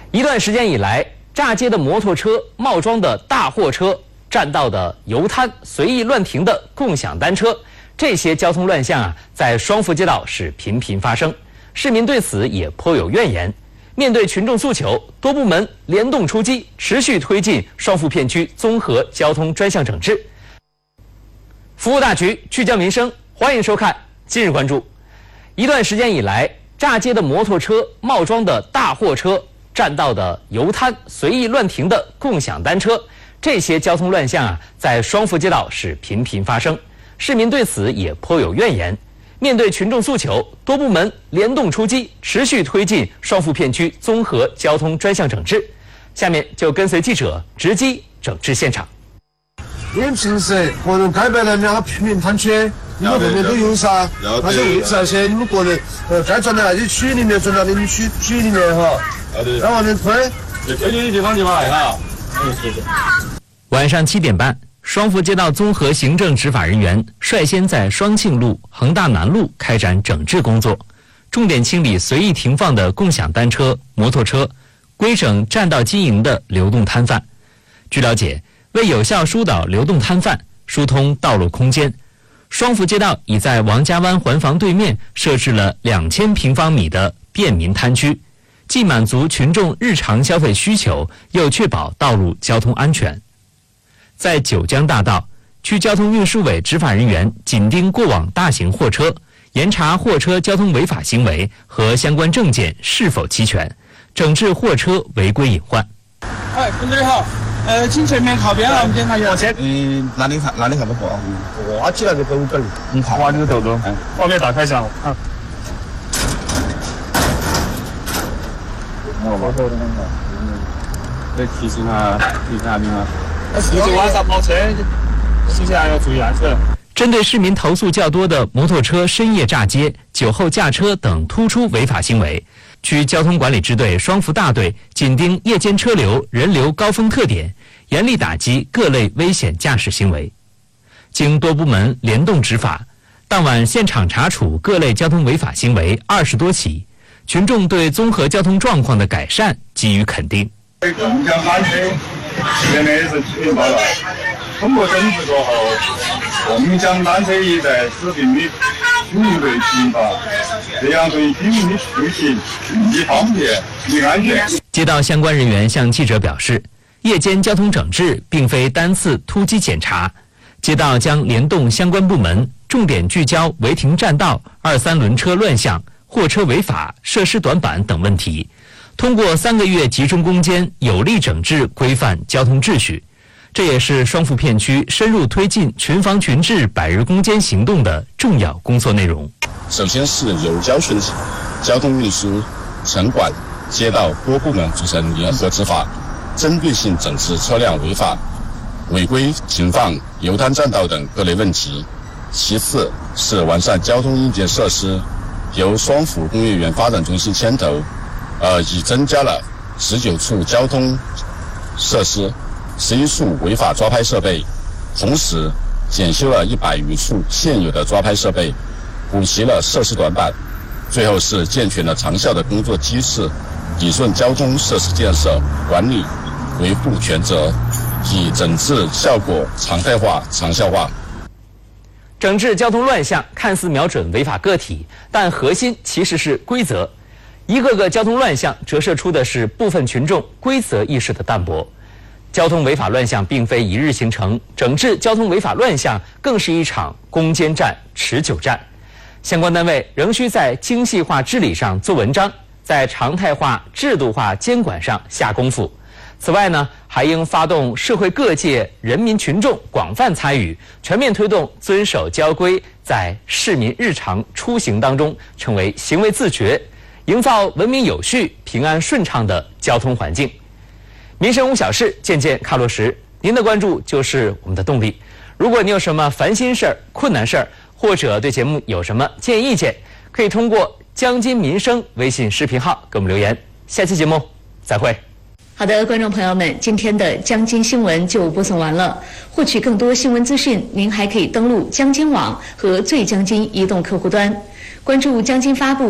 一段时间以来，炸街的摩托车、冒装的大货车、占道的油摊、随意乱停的共享单车，这些交通乱象在双福街道是频频发生。市民对此也颇有怨言。面对群众诉求，多部门联动出击，持续推进双福片区综合交通专项整治。服务大局，聚焦民生，欢迎收看《今日关注》。一段时间以来，炸街的摩托车、冒装的大货车、占道的油摊、随意乱停的共享单车，这些交通乱象在双福街道是频频发生。市民对此也颇有怨言。面对群众诉求，多部门联动出击，持续推进双福片区综合交通专项整治。下面就跟随记者直击整治现场。 因为平时个人该摆的2个平民摊区，你们后面都有噻，那些位置那些你们个人该转到那些区里面，转到你们区里面哈，然后呢推，推进地方就来哈。 晚上7点半。双福街道综合行政执法人员率先在双庆路、恒大南路开展整治工作，重点清理随意停放的共享单车、摩托车，规整占道经营的流动摊贩。据了解，为有效疏导流动摊贩、疏通道路空间，双福街道已在王家湾环房对面设置了2000平方米的便民摊区，既满足群众日常消费需求，又确保道路交通安全。在九江大道，区交通运输委执法人员紧盯过往大型货车，严查货车交通违法行为和相关证件是否齐全，整治货车违规隐患。 哎，同志好，请前面靠边了，我们检查一下车。 哪里看得过？挖起来就抖抖。 挖就抖抖。后面打开一下啊。再提醒下你啊。晚上跑车，行车要注意安全。 针对市民投诉较多的摩托车深夜炸街、酒后驾车等突出违法行为，区交通管理支队双福大队紧盯夜间车流、人流高峰特点，严厉打击各类危险驾驶行为。经多部门联动执法，当晚现场查处各类交通违法行为20多起，群众对综合交通状况的改善给予肯定。 共享单车现在是积极报道，通过整治过后，共享单车一带指定的区域为停放，这样对居民的出行既方便又安全。 街道相关人员向记者表示，夜间交通整治并非单次突击检查，街道将联动相关部门，重点聚焦违停占道、2、3轮车乱象、货车违法、设施短板等问题。通过3个月集中攻坚，有力整治规范交通秩序，这也是双福片区深入推进群防群治100日攻坚行动的重要工作内容。 首先是有交巡警、交通运输、城管、街道多部门组成联合执法，针对性整治车辆违法、违规停放、油摊占道等各类问题。其次是完善交通硬件设施，由双福工业园发展中心牵头。已增加了19处交通设施，11处违法抓拍设备，同时检修了100余处现有的抓拍设备，补齐了设施短板。最后是健全了长效的工作机制，理顺交通设施建设、管理、维护权责，以整治效果常态化、长效化。 整治交通乱象看似瞄准违法个体，但核心其实是规则。一个个交通乱象折射出的是部分群众规则意识的淡薄。交通违法乱象并非一日形成，整治交通违法乱象更是一场攻坚战、持久战。相关单位仍需在精细化治理上做文章，在常态化、制度化监管上下功夫。此外呢，还应发动社会各界人民群众广泛参与，全面推动遵守交规在市民日常出行当中成为行为自觉，营造文明有序、平安顺畅的交通环境。民生无小事，件件看落实。您的关注就是我们的动力。如果你有什么烦心事儿、困难事儿，或者对节目有什么建议意见，可以通过江津民生微信视频号给我们留言。下期节目再会。 好的，观众朋友们，今天的江津新闻就播送完了。获取更多新闻资讯，您还可以登录江津网和最江津移动客户端，关注江津发布